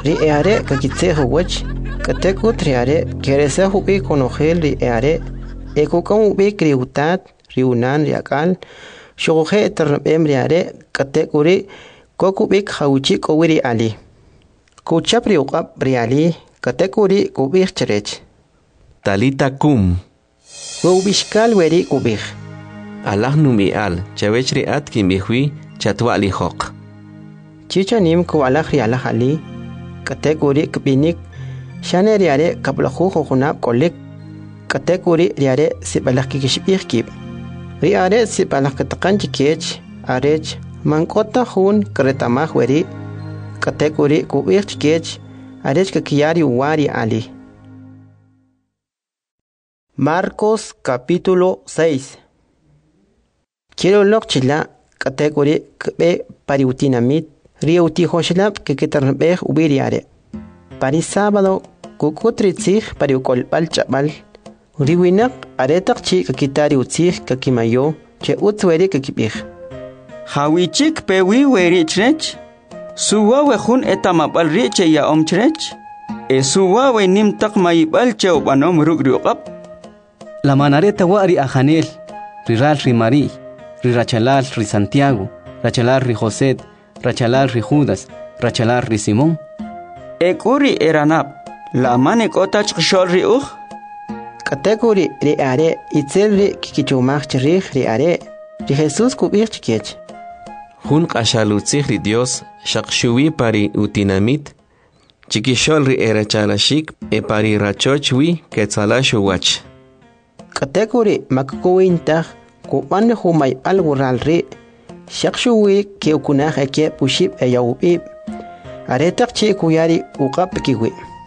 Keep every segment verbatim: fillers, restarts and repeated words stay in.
ri eare kakitsejo wach katekut riare keresa hubi konogel ri eare ekokon ubi kriutat riunan riakal shoge ternabem riare katekuri kokubik hauchi kowiri ali kuchap riuqab riali katekuri kubik cherech Talita kum wubishkal weri kubik Allah numi al chawechri at kimihwi chatwa li hoq chichanim ko alakh rialakh ali katekuri kbinik shane riare kablahu khunab kolik katekuri riare sibalakh kishbih kib riare sibalakh taqanch kech arech mankota hun kretamah weri katekuri kubih kech arech kakiyari wari ali. Marcos capítulo seis. Quiero lokchila katekuri kbe pariutinamit riuti hoshlab que ketarnbeh ubiriare. Pari sábado kukutritzig pariukol balchabal. Riwinak aretak chi kakitari utzig kakimayo che utzweri kakibih. Hawichik pewi weri chrech. Suwa wehun etamabal riche ya om chrech. E suwa we nim tak mayibal che ubanom rugriuqab. La manareta wari a Janel, riral rimari, rirachalal ri Santiago, rachalal ri José, rachalal ri Judas, rachalal ri Simón. Ekuri eranab, la mane kotach kshol ri uj. Katekuri ri are itzel ri kikichumach cherich ri are ri Jesús kubich chikech. Hun qashalutzig ri Dios shaqshuwi pari utinamit chikishol ri erachalashik e pari rachochwi ketzalashu wach. Katekuri makkuwintah kuban humay alwural ri shaqshuwi keukunah eke pushib eyawib aretak chi kuyari uqab kiwi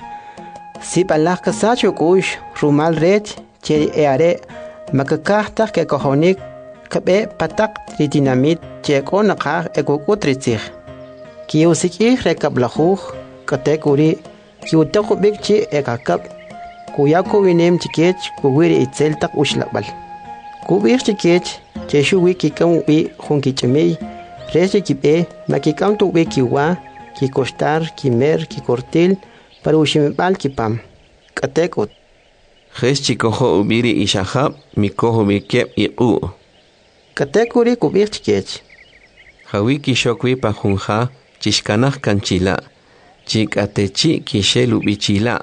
sibalak kasachu kush rumal ret cheri eare makakahtak ke kohonik kabe patak ritinamit che konaqah ekukutritzig kiusikih rekablahuh katekuri kiutakubik chi ekakab kuyaku winem chikech kuwiri itzeltak ushlabal kubir chikech cheshuwi kikam ubi junkichemey reche kibe makikam tubi kiwa kikostar kimer kikortil para ushimibal kipam katekut Jes chikoho ubiri ishahab mikoho mikep iqu katekuri kubir chikech Hawi kishokwi pajunja chishkanaj kanchila chikatechi kishelu bichila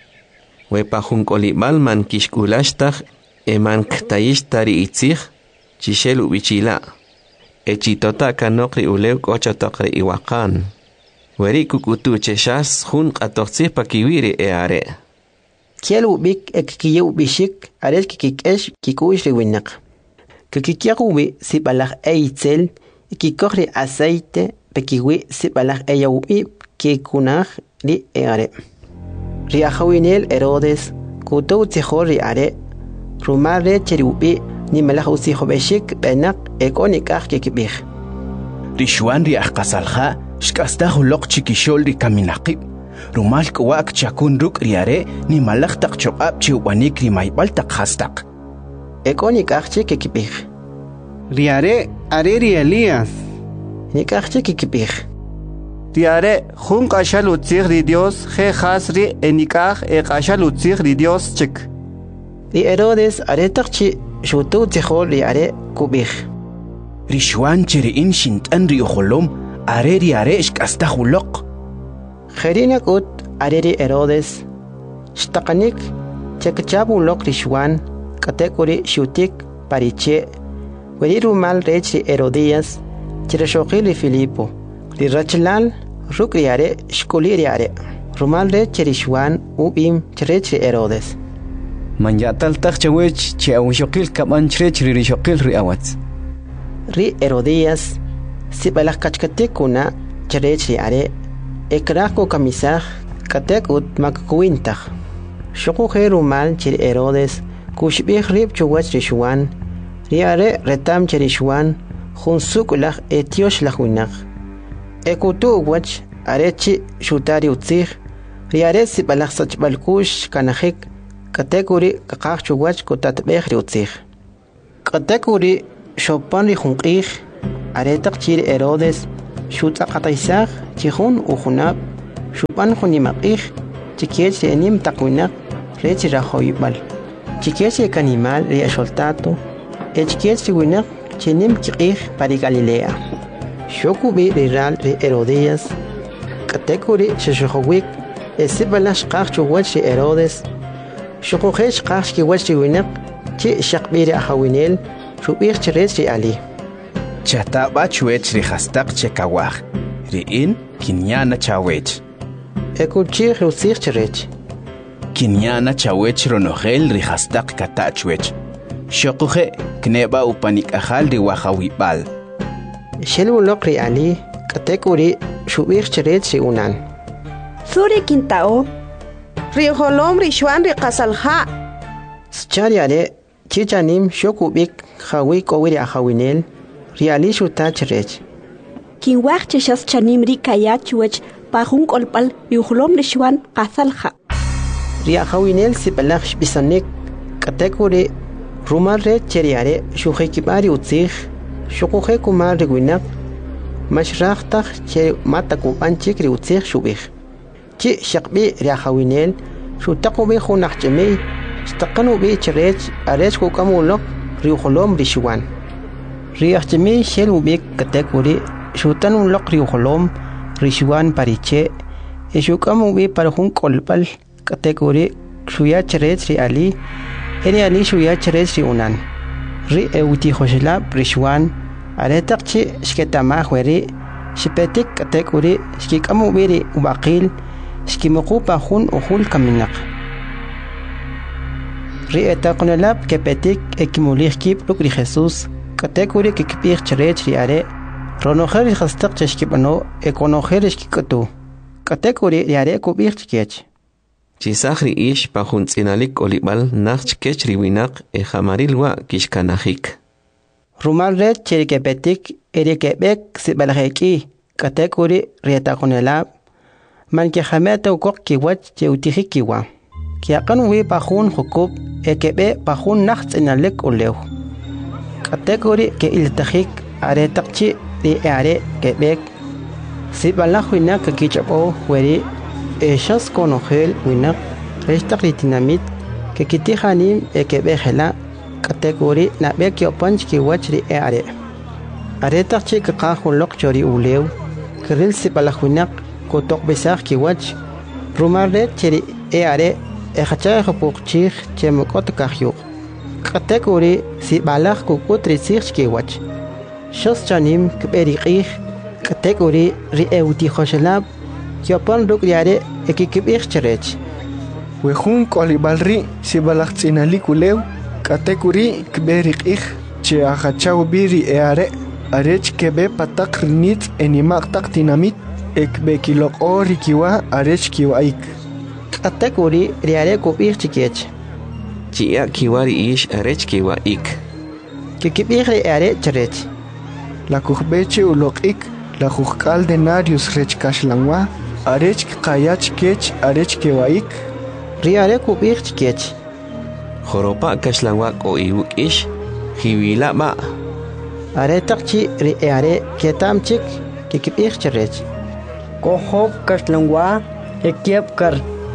Wepa junkolibal man kishkulashtag eman ktayishtari itzig chishelu bichila echitota kanokri ulew kochotokri iwakan weri kukutu cheshas jun qatoqtzig pakiwiri eare kielu bik ekkiyu bishik ares kikikesh kikush riwinak kikikiawi sibalaj eitzel kikokri aceite pekiwi sibalaj eyawbi kikunaj ri eare Riahawinel Herodes kutou tzihor riare rumare cheriubi ni malahusi hobeshik benak ekonikah kikibih Rishuan riah qasalja shkastah uloq chikishol ri kaminaqib rumal kwak chakun ruk riare ni malaj taq choqab chiubanik ri maybal taq hastaq ekonikah kikibih Riare are ri Elías nikah kikibih Tiare jun qashalutzig ri Dios je khasri enikaj e qashalutzig ri Dios chik Ri Herodes aretak chi shutu tzihol ri are kubih Rishuan cheri in shintan ri ujolom are ri are shkastah uloq Kherinak ut are ri Herodes shtaqanik chekchabu uloq rishuan katekuri shutik pariche weri rumal rech ri Herodías chereshokil ri Filipo Ri rachlal ruk riare shkuli riare rumal re cherishwan ubim cherech ri Herodes Man yatal taq chawech che awshokil kaman chrech ri rishokil ri awatz Ri Herodías sibalak kachkatikuna cherech riare ekrako kamisaj katek ut makkuwintaq shuquje rumal chir Herodes kushbih rib chuwach rishwan riare retam cherishwan junsukulaj etiosh lajwinaq Ekutu wach arechi shutari utzig riare sibalaj sachbalkush kanajik katekuri kakaj chuwach kutatbej ri utzig katekuri shopan ri junqij aretak chir Herodes shutaqataysaj chijun ujunab Shupan Honimaqij, Chiquiech Enim Takuinak, Rech Rahoibal, Chiquiech Canimal Riasoltato, Echquiech Winak, Chenim Kij para Galilea. Shokubi Riral Ri Herodías, Category Sheshowik, Esibalash Kachu Wachi Herodes, Shokohesh Kashki Wachi Winak, Chi Shakbiri Ahawinel, Shubir Cheretri Ali. Chataba Chuech Rihastak Chekawach, Riin, Kinyana Chawech. Ekuchi Rusir Cherech. Kinyana Chawech Ronogel Rihastak Katachwech. Shokuhe, Kneba Upanik Ahal de Wahawibal. Shelu Lokri Ali, Category Shubir Cheretri Unan. Suri Quintao, Rio Holom Rishuan Ricasalha. Schariare, Chichanim Shokubik, Hawi Kowiri Ahawinel, Riali Shutachrech. Kinwach Cheshas Chanim Rikayachuech, Pahun Kolpal, Yuholom Rishuan, Casalha. Riahawinel Sipalach Bisanek, Category Rumare Cheriare, Shuhekibari Utzich, Shokuhe Kumar Reguinak, Mashrachtak Che Matakupan Chikri Utzich Shubich. Chi Shakbi Riahawinel, Shutakobe Hunacheme, Stakanu Be Cherech, Arech Kukamulok, Riuholom Rishuan. Riacheme Shelubik Category, Shutan Lok Riuholom, Rishuan Pariche, Eshukamu Be Parhun Kolpal, Category, Shuya Cherech Riali, Eri Ali Shuya Cherech Riunan. Ri Euti Hoshela, Rishuan, Aretakchi, Sketama Hueri, Shipetik Category, Skikamu Beri Ubakil, Skimoku Pahun Uhul Kaminak. Ri Etakonelab Kepetik Ekimulihkip Lukri Jesus, Category Kipir Cherech Riare, Ronoher Hastak Cheskipano, Econoher Skikatu, Category Riare Kubir Chkech. Chisahri ish Pahun Zinalik Olibal, Nach Kech Riwinak, E Hamarilwa Kishkanahik. Rumal Red Cherikepetik, Erikebek Sibalheki, Category Rietakonelab, Mankehameta Ukok Kiwach Cheutihikiwa. Kiakan we Pahun Hukub, Ekebe Pahun Nachts in a lek Olew. Category Ke Iltahik, Aretakchi, the Are, Quebec. Sibalahuinak Kichabo, Weri, Eshas Konohel, Winak, Restakritinamit, Kekitihanim, Ekebehela, Category Nabekio Punch Kiwach the Are. Aretakchi Kakahun Lokchori Ulew, Kiril Sibalahuinak, Kotok Besar Kiwach, Rumarde Cheri Eare. Echacha Hopukchich Chemokot Kahyuk. Category Si Balach Kukutri Sirchkiwach. Shos Chanim Kberikich. Category Rieuti Hoshelab. Kiopon Rukriare Ekikibich Cherech. Wehun Kolibalri Si Balach Tsinalikulew. Category Kberikich. Che Achachau Biri Eare. Arech Kebe Patak Rinit Enimak Tak Tinamit. Ekbekilok Orikiwa Arech Kiwaik. Category Riare Kubir Chikech. Chia Kiwari ish Arech Kiwa ik. Kikibir Are Cherech. La Kuchbeche Ulokik, La Kuchkal Denarius Rech Kashlangwa, Arech Kayach Kech Arech Kiwaik. Riare Kubir Chikech. Joropa Kashlawak o Iwuk ish, Hiwila ma. Aretakchi Riare Ketam Chik, Kikibir Cherech. Kohop Kashlangwa, Ekiep Kar.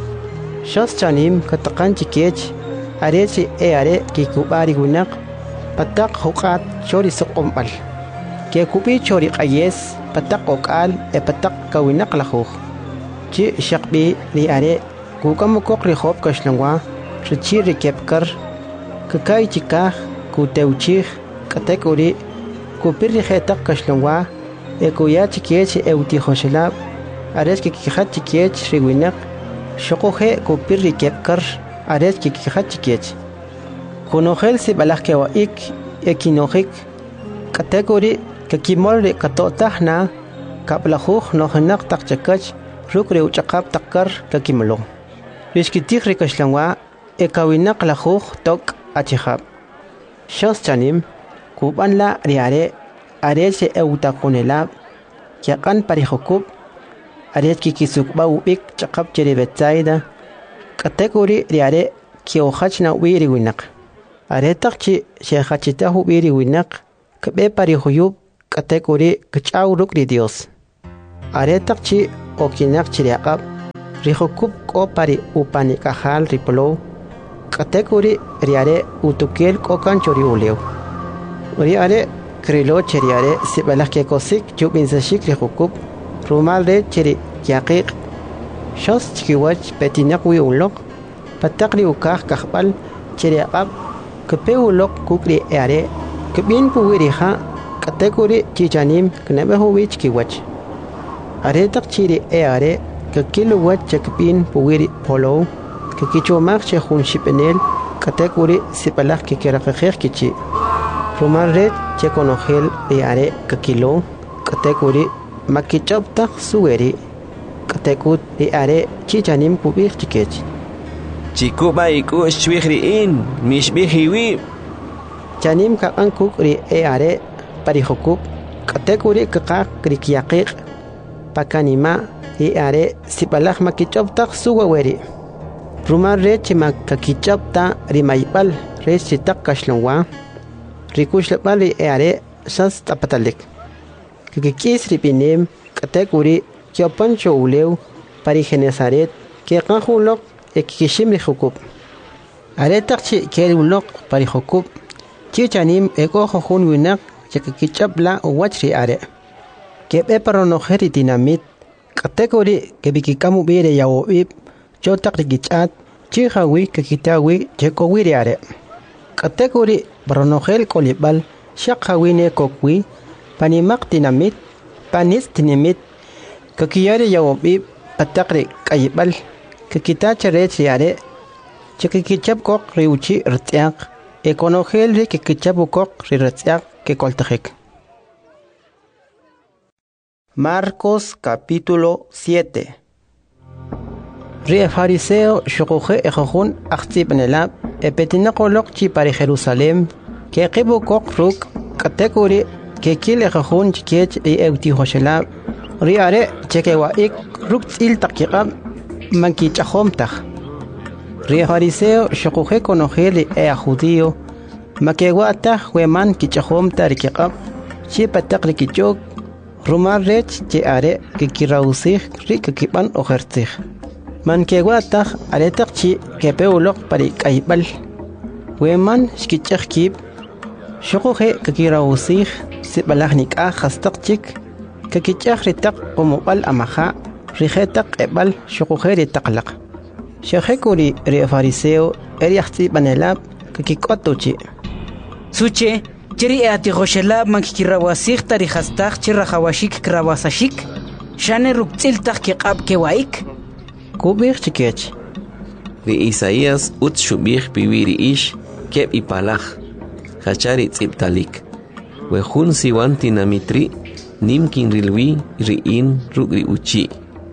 Shos Chanim Katakan Chikech, Arechi Eare Kikubari Winak, Patak Hokat Chori Sokombal. Kekupi Chori Ayes, Patak Okal, E Patak Kawinak Lahuch. Chi Shakbi Riare, Kukamukok Rihop Kashlangwa, Chichi Rikepkar, Kakai Chikah, Kuteuchich, Category, Kupiri Hetak Kashlangwa, Ekuya Chikech Euti Hoshelab, Ares Kikihat Chikech Riwinak. Shokohe Kupiri Kepkar, Ares Kikihachikech. Konogel si Balakwa ik, Ekinojik, Category Kakimol de Katotahna, Kaplahuch no Hanak Takchakach, Rukre Uchakap Takar, Kakimolo. Riskitik Rikashlangwa, Ekawinak Lahuch Tok Achihab. Shos Chanim, Kubanla Riare, Ares Eutakonelab, Yakan Parihokub. Aret Kikisukba Ubik Chakap Cheribetsaida. Category Riare Kiohachna Wiri Winak. Aretakchi Shehachitahu Wiri Winak. Kabe Parihuyub Category Kachau Rukri Dios. Aretakchi Okinak Chiriakap. rijokup ko pari upani kahal ripolo katekuri riare utukel ko kanchori uleo riare krilo cheriare sibalak ke kosik jubin sashik rijokup rumal re cheri yaqiq shos chikiwach petinak wi ulok patakri ukah kahbal cheri aqab kepe ulok kukri eare kebin puwiri ha katekuri chichanim knebe huwi chikiwach are tak chiri eare kakilo wat chakpin puwiri polo kakichomak che khun shipenel katekuri sipalak kikirakakher kichi rumal re che konogel eare kakilo katekuri makichopta suweri katekut eare chichanim kubir chikech chikuba iku shwihriin mishbihiwi chanim ka ankuk ri eare parihokuk katekuri kakak krikiaqiq pakanima eare sipalak makichopta suweri rumal re chimak kakichopta rimaipal re chitak kashlonwa rikushlapal eare sas tapatalik kikis ripinem katekuri kyopancho uleu parigenesaret ke qahulok ekishim rihukup aretakchi kelulok parihukup chichanim eko khun winak chakakichapla wachri are kebe paronoheri dinamit katekuri kebikikamu bire yawoib chotak rigichat chihawi kakitawi chekowiri are katekuri paronohel kolibal shaqhawine kokwi panimak dinamit panis dinamit kakiyari yawobi patakri kayibal kakita charet riare chakikichap kok riuchi rtiak ekonogel ri kikichap kok rirtiak ke koltajek. Marcos capítulo siete. Ri fariseo shukuhe ejojun achtibnelab epetinakolok chi para Jerusalem ke qibu kok ruk katekuri ke kile ejojun chikech e euti hoshelab riare chekewa ik ruktil takiqab manki chahomtaj ri fariseo shukuhe konogeli e judío makewata weman kichahomta rikiqab chi patak rikichok rumal rech che are kikirausig rikikiban ojertig man kewata aretak chi kepeulok pari kaibal weman shkichakib shukuhe kikirausig sibalagnik a khastaqchik kakichak ritak umubal amaha rijetak ebal shukuheri taklaq shekekuri ri fariseo eriachti banelab kakikotuchi suche chiri ati goshelab mankikirawasig tarihastaq chirahawashik krawasashik shane ruktiltaq kiqab kewaik kubir chikech ri Isaías ut shubih piwiri ish keb ipalaj hachari tziptalik wejun siwanti namitri nimkin rilwi riin rugri uchi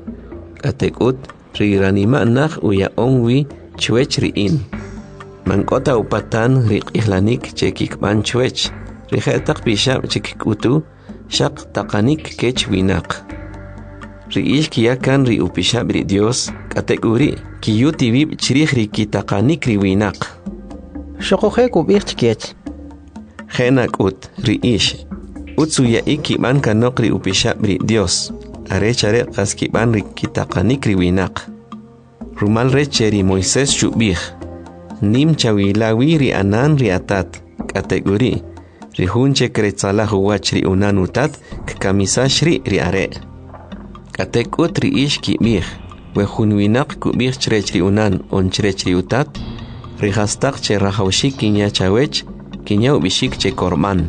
katekut riranima nach uya onwi chwech riin mankota upatan riqihlanik chekikban chwech rijetak pishab chekikutu shaq taqanik kech winak riish kiyakan ri upishab ri Dios katekuri kiyuti bib chirih rikitaqanik ri winak shoqoje kubir chikech Henak ut riish utsuya ikiban kanok ri upishab ri Dios arechare qaskiban ri kitaqanik ri winak rumal recheri Moisés shubih nim chawilawi ri anan ri atat kategori ri hunche kretsala huwach ri unanutat kamisashri ri are katekut ri ish kibih we hun winak kubih chrech ri unan on chrech ri utat ri hastaq che rahawshik kinya chawech kinya ubishik che korman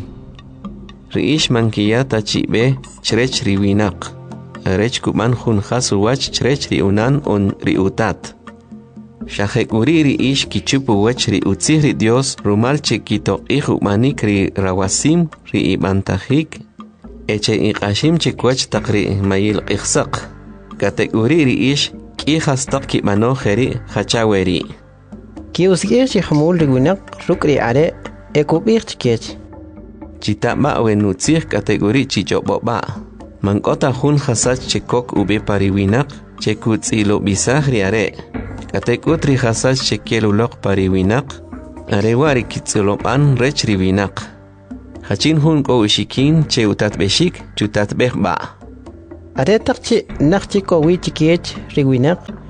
ri ish mankiyata chibe chrech ri winak rech kuban hun khasu wach chrech ri unan on ri utat shahekuri ri ish kichupu wach ri utzih ri Dios rumal chekito ihu manik ri rawasim ri ibantajik eche iqashim chekwach taqri mayil qihsaq kategori ri ish kihastaq kibano kheri khachaweri kiusgir chi khamul ri winak rukri are ekubir chikech chitama wenutzih kategori chichoboba mankota hun khasach chekok ube pari winak chekutzilo bisah ri are katekut ri khasach chekelulok pari winak arewari kitzulopan rech ri winak hachin hun ko ushikin che utat beshik chutat behba are takchi nakchi ko wi chikech ri winak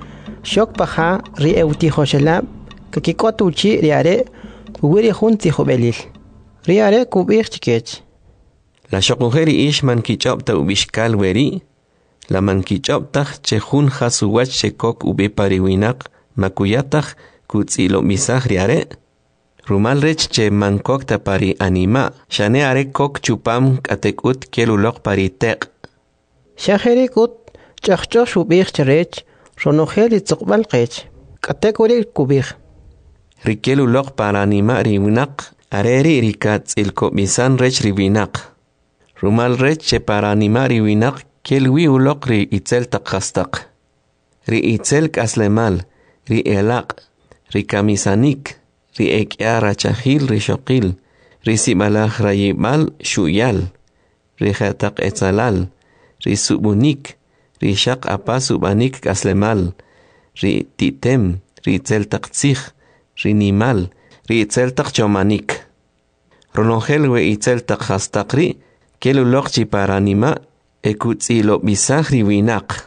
Shok paja ri euti hoshelab kakikotuchi riare wiri junti hobelil. Riare kubir chikech. La shokujeri ish man kichop ta ubishkal weri. La man kichop tach che jun hasuwach che kok ube pariwinak makuyatach kutzilo misach riare. Rumal rech che man kok ta pari anima. Shane are kok chupam katekut kelulok pari tek. Shaheri kut chachcho shubir cherech. Ronogeli tsukbal kech. Katekuri kubir. Rikelulok para anima riwinak. Areri rikat ilko misan rech riwinak. Rumal rech che para anima riwinak. Kelwi ulok ri itzel takastak. Ri itzel kaslemal. Ri elak. Ri kamisanik. Ri ekya rachahil ri shokil. Ri sibalach rayimal shuyal. Ri khatak etzalal. Ri subunik. Ri shak apa subanik kaslemal. Ri titem. Ri itzel taktsich. Ri nimal. Ri itzel takchomanik. Ronogel we itzel takhastakri. Kelulok chi paranima. Ekutzilo bisahri winak.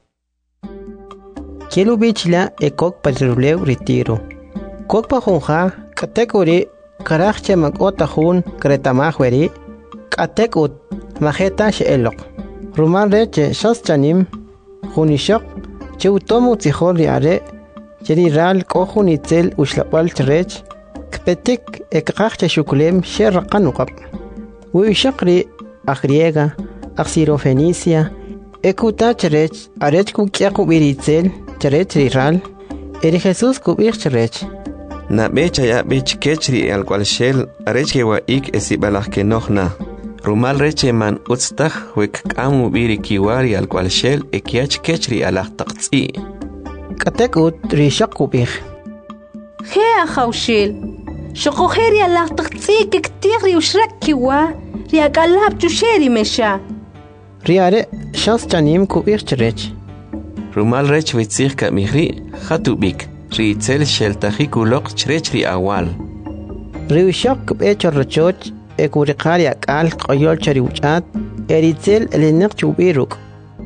Kelu bichla ekok patruleu retiro. Kok pa junja katekuri karachche makota jun kretamahweri katekut majeta sheelok. Ruman reche shas chanim junishok cheutomu tijori are cheriral kohun itzel ushlapal trech kpetik ekachche shukulem sherqanukap. Uishakri agriega Axiro Fenicia, Ekuta Cherech, Arech Kukiaku Biritzel, Cherech Riral, Eri Jesús Kubir Cherech. Na becha ya bech kechri al cual shell, Arech wa ik esibalach que nohna. Rumal reche man utstach, wek kamu biri kiwari al cual shell, ekiach kechri alach taktsi. Katekut Rishak Kubir. Hea Haushil, Shokoheri alach taktsi kektiri ushrak kiwa, Riagalab Chusheri Mesha. Riare shas chanim kubir cherech. Rumal rech vitzich ka mihri khatubik. Ri tzel shel tahikulok cherech ri awal. Ri shok kub echo rochoch ekurikari akal qoyol chariuchat eritzel elinek chubiruk.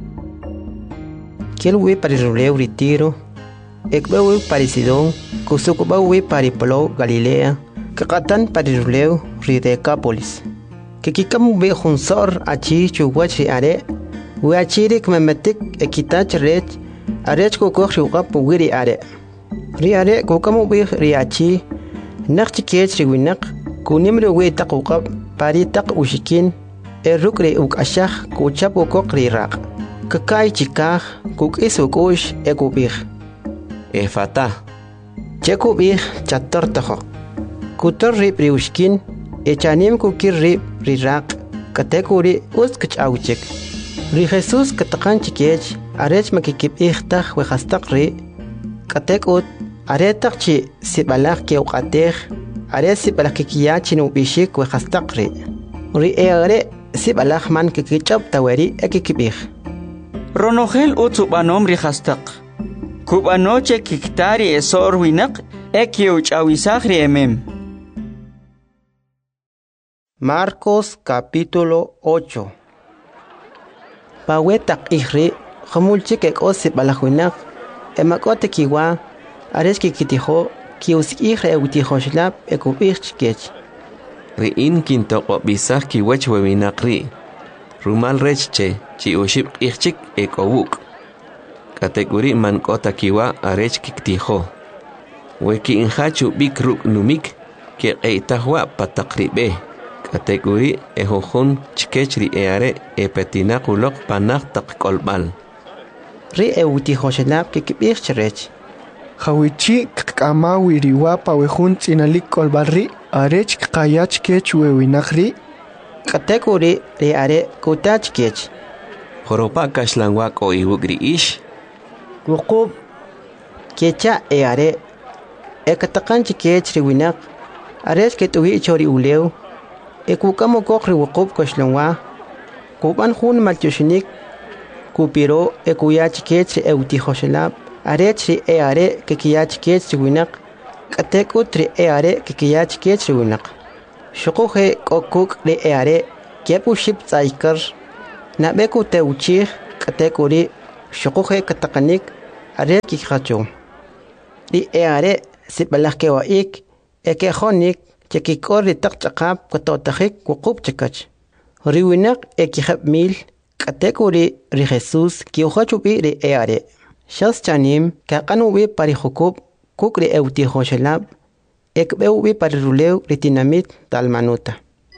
Kelwe pariruleu ritiro. Ekbewe parisidon kusukubawe paripolo Galilea. Kakatan pariruleu ri Decapolis. Kikikamu be hunsor achi chuwachi are Uachirik memetik ekitach rech Arech kukok shukap wiri are Ri are kukamu be riachi Nakchi kech riwinak Kunimri we takukap Pari tak ushikin Eruk re uk ashach kuchap kukok rirak Kakai chikah kuk isukush ekubih Efata Chekubih chator tahok Kutor rip riushkin Echanim kukir rip rirak katekuri uskach auchik. Ri Jesús katakan chikech arech makikip ichtach wehastak ri katekut aretak chi sibalak ke uqatech are sibalak kikiyachi no bishik wehastak ri. Ri eare sibalak man kikichap taweri ekikibih. Ronogel utsubanom ri hastak. Kubanoche kiktari esor winak ekiuch awisach ri emem. Marcos capítulo ocho. Pawetak ihri, hamulchik osip balahuinak, emakote kiwa, areski kitiho, kius ihre eutiho shlap ekubich kech. Riin kintoko bisach kiwech wewinakri. Rumal rechche, chi uship ihchik ekowuk. Kategori man kota kiwa arech kiktiho. Weki inhachu bikruk numik, ke eitahwa patakribe. Kategori ehohun chkechri eare e petinakulok panak tak kolbal. Ri euti hoshelap kikibich cherech. Hawichi kama wiriwa pawehun tinalik kolbarri arech kayach kech wewinakri. Kategori ri are kutach kech. Horopa kashlangwak o iwugri ish. Wukub kecha eare e katakan chkech riwinak arech ketuwi chori uleu. Ekukamo kokri wukub kashlangwa. Kuban hun malchushinik. Kupiro ekuyach kech euti hoshelap. Arechri eare kikiyach kech riwinak. Katekutri eare kikiyach kech riwinak. Shukuhe kokuk ri eare kepu ship tsaikar. Nabeku teuchih katekuri shukuhe katakanik. are kikhacho. Ri e are sibalake wa ik eke honik chekikor ri takchakap katotakik kukup chekach. Ri winak ekihab mil katekuri ri Jesus kiuhachubi ri e are. Shas chanim kakanubi pari hukub kuk ri euti hoshelab ekbeubi pari ruleu ri tinamit talmanuta.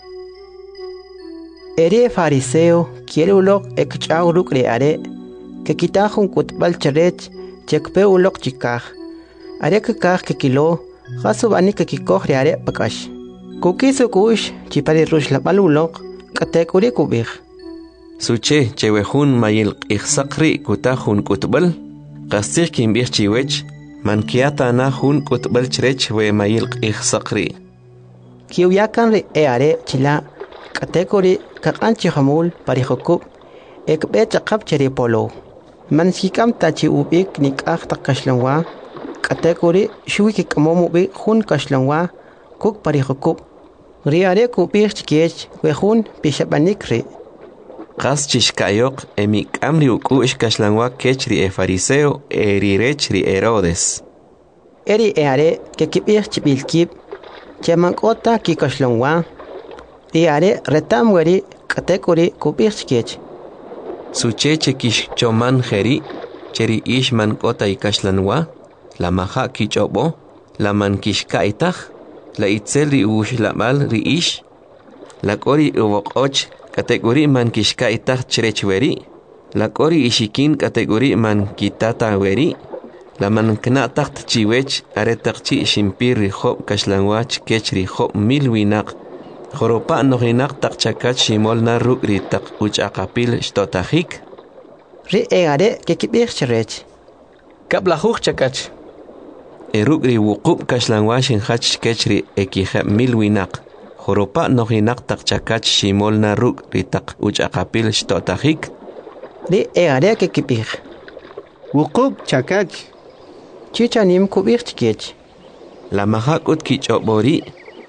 Eri fariseo quiere ulok ekchau ruk ri are que kitajun kutbal charech chekpe ulok chikaj. Are kakaj ke kilo jasu bani ke kikoj ri are pakash. Kukisu kush chipari rush labal ulok katekuri kubij. Suche chewejun mayil ikhsakri kutajun kutbal qastir kimbij chiwech mankiata na jun kutbal chrech we mayil ikhsakri. Kiuyakan ri e are chila katekuri kakanchi hamul parihokub ekbe chakap cheri polo. Mansikam tachi ubik nikaj takashlangwa katekuri shuiki kamomu bi hun kashlangwa kuk parihokub. Riare kubik chikech we hun pishabanikri. Qas chishkayok emik amri ukush kashlangwa kechri e fariseo eri rechri Herodes. Eri eare ke kibik chibilkib chemankota kikashlangwa Riare retam weri katekuri kubik chikech. Suche chekish choman jeri cheri ish man kota ikashlanwa la maha kichobo la man kishka itach la itzel ri ush la mal ri ish la kori uvokoch kategori man kishka itach cherech weri la kori ishikin kategori man kitata weri la man kna tacht chiwech are takchi shimpir ri hob kashlanwa chkech ri hob mil winak Joropa nohinak tak chakat shimol na ruk ri tak uch akapil shtotahik. Ri eare ke kibir cherech. Kablahuk chakach. E ruk ri wukub kashlangwa shin hach kechri ekihab mil winak. Joropa nohinak tak chakat shimol na ruk ri tak uch akapil shtotahik. Ri eare ke kibir. Wukub chakach. Chichanim kubir chikech. La mahak ut kichobori.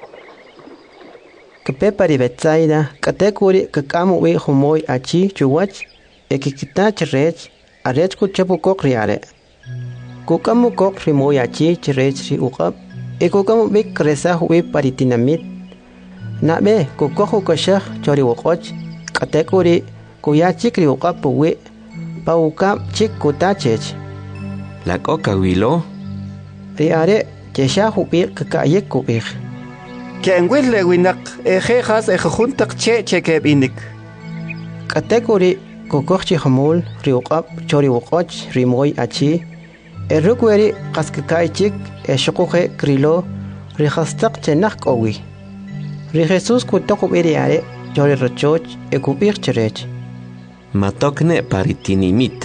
Kepepari Betsaida, katekuri kakamu we humoy achi chuwach, ekikita cherech, arech kuchapu kok riare. Kukamu kok rimoy achi cherech ri ukap, ekukamu bik kresa we paritinamit. Nabe kukohu kashah chori wokoch, katekuri kuyachik ri ukap we, pa ukap chik kutachech. La coca wilo. Riare, chesha hubir kakayek kubir. Kenwil le winak ejejas ejuntak che chekebinik. Katekuri kukochi hamul riuqap chori wokoch rimoy achi erukweri qaskakaichik eshuquje krilo rihastak chenak owi. Ri Jesus kutokubiri are chori rochoch ekubir cherech. Matokne paritinimit.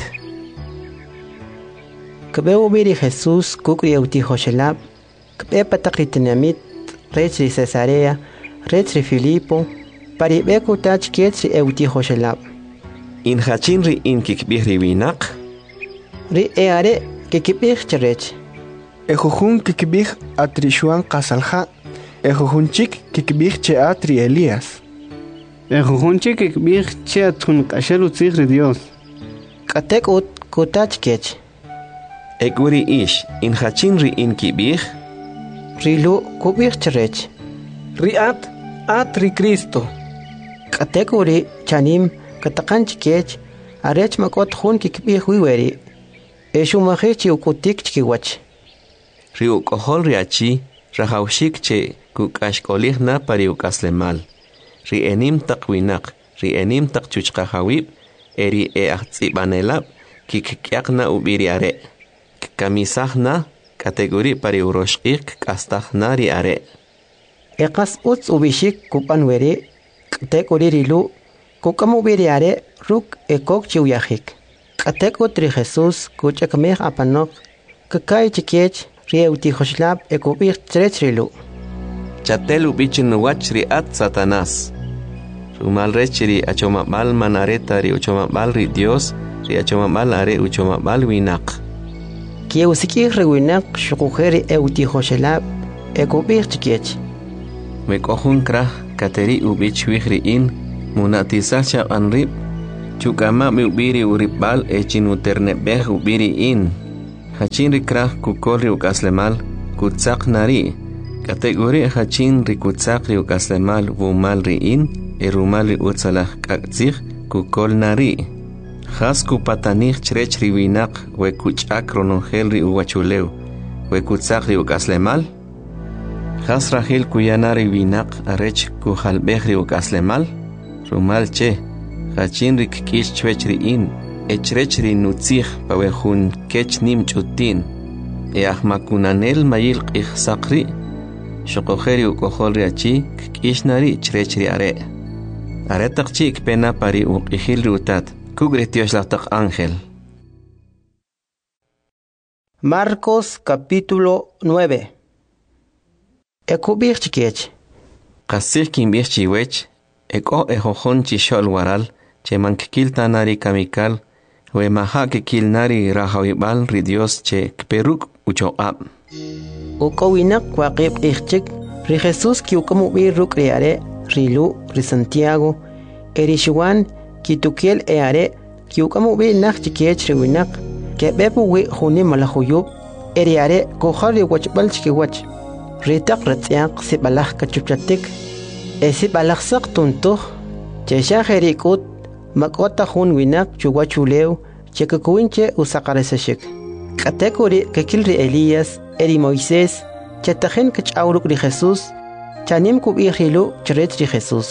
Kbeu biri Jesus kukri uti hoshelab kbe patakritinamit Retri Cesarea, Retri Filipo, Paribeku tach kietri euti hoshelab. In hachinri in kikbihri winak. Ri eare kikibih cherech. Ejujun kikbih atrishuan kasalha. Ejujun chik kikbih che atri Elías. Ejujun chik kikbih che atun kashelu tzigri Dios. Katek ut kutach kech. Ekuri ish in hachinri in kibih. Rilu kubir cherech. Riat atri Cristo. Katekuri chanim katakanch kech arech makot hun kikbih wiweri. Eshumahichi ukutik chikiwach. Riu kohol riachi rahaushik che kukashkolih na pariukaslemal. Ri enim takwinak, ri enim takchuchkahawib, eri e ahtsibanelab, kikiakna ubiriare. Kamisahna kategori pari uroshik kastahna ri are. Ekas uts ubishik kupanweri kategori rilu kukamu biriare ruk ekok chiuyahik. Katekot ri Jesus kuchakmeh apanok kakai chikech rieuti hoshlab ekubir trech rilu. Chatelu bichin wach ri at Satanás. Rumal rechiri achomabal manareta ri uchomabal ri Dios ri achomabal are uchomabal winak. Kieusikih rewinak shukujeri euti hoshlab ekubir chikech. Mekohun krah kateri ubich wihri in munatisacha anrib chukama mi ubiri uribal echin uternebeh ubiri in hachin rikrah kukol ri ukaslemal kutzak nari kategori hachin rikutzak ri ukaslemal wumal riin erumal ri utsalah kaktzih kukol nari khas kupatanich chrech riwinak we kuchak ronongel ri uwachuleu we kutzak ri ukaslemal khas rahil kuyanari winak arech kuhalbeh ri ukaslemal rumal che hachin rikkish chwech riin echrechri nutzih pawehun kech nim chutin e ahmakunanel mayil qih saqri shoqokheri ukokhol riachi kishnari chrechri are are taqchi pena pari uqihil rutat kugretios laqtaq ángel. Marcos capítulo nueve. Ekubir chikech qasih kimbih chiwech eko ejojon chishol waral chemankikil tanari kamikal we maha que kilnari rahawibal ri Dios che kperuk uchoab ukowinak waqib ichik ri Jesus ki ukamu bi ruk riare rilu ri Santiago eri Juan ki tukiel eare ki ukamu bi nak chikech riwinak ke bebu wi khuni malahuyub eri are ko khari wachbal chiki wach ritak ratyaq sibalah kachuchatik esi balak sak tunto che shaherikut makota hun winak chuwachuleu chekakuinche usaqaresashik katekuri kekilri Elías eri Moisés chatajen kachawruk ri Jesús chanim kubihilu chrech ri Jesús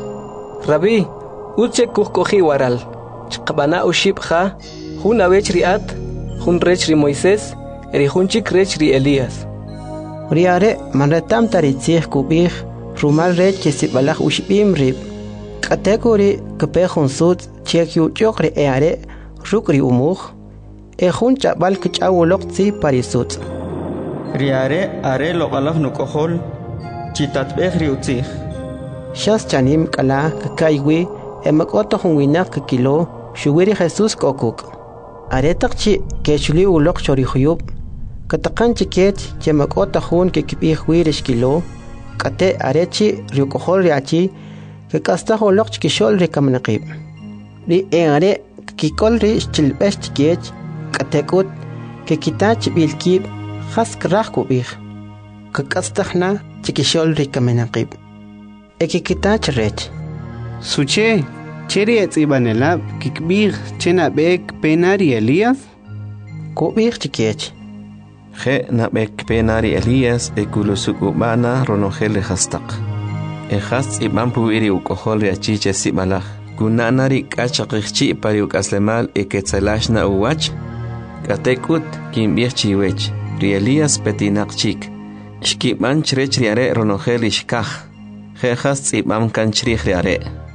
Rabbi uche kukohi waral chqabana ushibha hun awech riat hun rech ri Moisés eri hunchik rech ri Elías riare manretam taritzih kubih rumal rech chesibalaj ushbim rib kategori kepehun sut chekyu chokre eare rukri umukh e hun chabal kchawolok tsi parisut riare are loqalaf nukohol chitat behri utzih shas chanim kala kakaiwi e makoto hun winak kilo shuwiri Jesus kokuk are takchi kechuli ulok chori khuyub katakan chiket che makoto hun ke kipi khwirish kilo kate arechi rikohol riachi que casta holok chikishol ri kamnaqib ri eare kikol ri chilbesh chikech katekut que kitach bilkib khas krah kubih que castahna chikishol ri kamnaqib e que kitach rech suche cheri etzibanelab kikbir chena bek penari Elías kubih chikech je na bek penari Elías e kulusukubana ronogel khastaq Ejaz iban puiri ukohol riachiche sibalaj. Kunanari kachaqichi pari ukaslemal eketzelashna uwach. Katekut kimbich chiwech. Rielías petinaqchik. Shkiban chrech riare ronogel ishkaj. Jejaz iban kanchrij riare.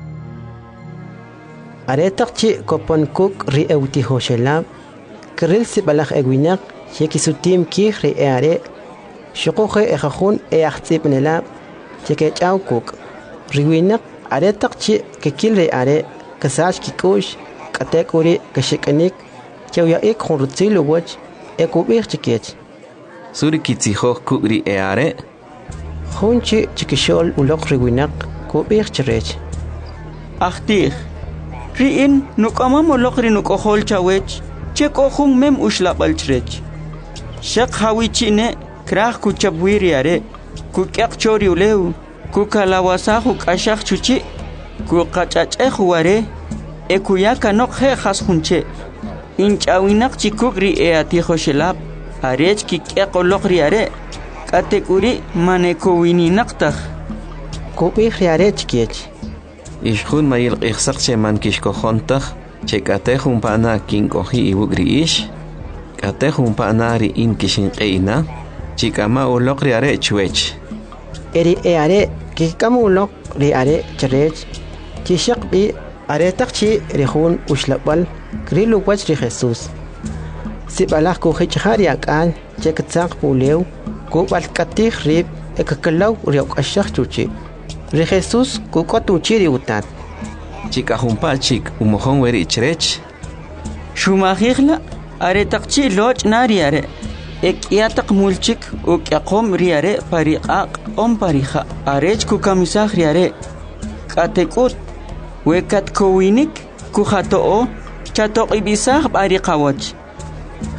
Aretaqchi kopon kuk ri eutihoshelab. Kril sibalaj ewinak yekisutim kij ri eare. Shukoje ejajun eachtzibnelab. Cheke chau kuk riwinak are takchi ke kilre are kasach kikush katekuri kashikanik chawya ek khurtsil wach ekubir chikech suri kitziho kukri e are khunchi chikishol ulok riwinak kubir chrech Ahtir riin nukamam ulokri nukohol chawech chekohun mem ushlabal chrech shaq hawichine krah kuchabwiri are ku kyak chori uleu ku kalawasahu kashak chuchi ku qachacheh ware e ku yaka nok he khas hunche inchawinak chikugri e atijo shelab arech ki kyak olokri are katekuri maneko wininaqtaj ku bih are chikech ishkhun mayil qixsaq che man kishkohontaj che katejun pana kinkohi iwugri ish katejun pana ri in kishin qeina chikama ulokri are chwech eri eare kikama ulok ri are chrech chishaq bi are taqchi rihun ushlabal krilu wach ri Jesus sibalaj ku hichari akal chektzaq pulew ku balkatij rib ekakalaw ri okashaq chuchi ri Jesus ku kotuchi ri utat chikajunpa chik umojon weri chrech shumajigla are taqchi loch nari are Ekiatak mulchik ukiakom riare pariqaq om parija arech ku kamisaj riare katekut wekat kowinik ku khatoo chatoq ibisaj pariqawach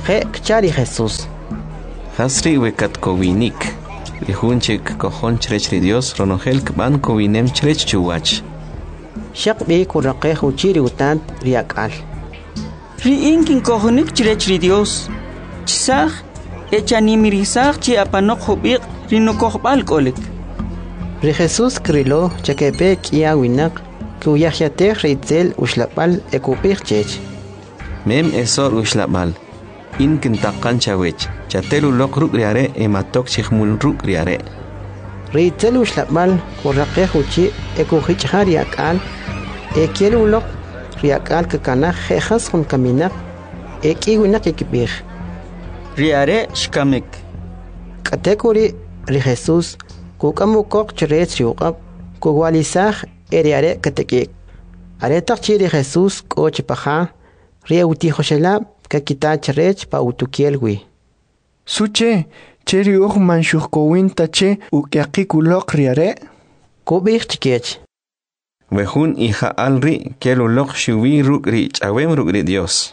Je kchari Jesús. Hasri wekat kowinik. Rihunchik kohon chrech ri Dios ronogel kban kowinem chrech chuwach. Shaq bi kuraqeh uchiri utant riakal. Ri inkin kohonik chrech ri Dios. Chisag echanimirisag chi apanok hubik rinukohbal kolik. Ri Jesús krilo chakepe kia winak kuyahyater ritzel ushlapal ekupir chech. Mem esor ushlapal. Inkin taqan chawech. Chatelu lok ruk riare ematok chihmul ruk riare. Ritzel ushlapal kuraqeh uchi ekuhichha riakal. Ekielu lok riakal kakana jejas hun kaminak. Eki winak ekipir. Riare shkamek. Katekuri ri Jesús kukamukok chrech riuqab kuwalisaj eriare katekik. Aretak chiri Jesús kochipaja rieuti joshelab kakita chrech pa utukielwi. Suche, cheri uj manshukowin tache ukiakikulok riare. Kubik chikech. Wehun hija alri kelu lok shuwi ruk ri chawem ruk ri Dios.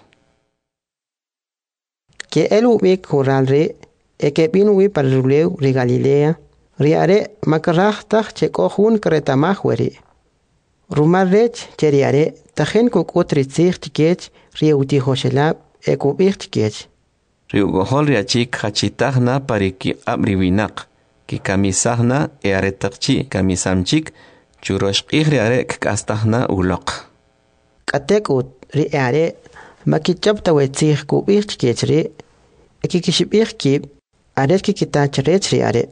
Que el ubik huralri eke binwi paruleu ri Galilea riare makarachtak chekohun kretamahweri. Rumarrech cheriare tajen kukutritzich chikech rieuti joshelab ekubik chikech. Riugohol riachik hachitahna pariki abriwinak ki kamisahna e aretakchi kamisamchik churoshqih riare kastahna ulok. Katekut riare makichapta wetzich kubik chikech ri ekikishibik kib aret kikitach rech riare.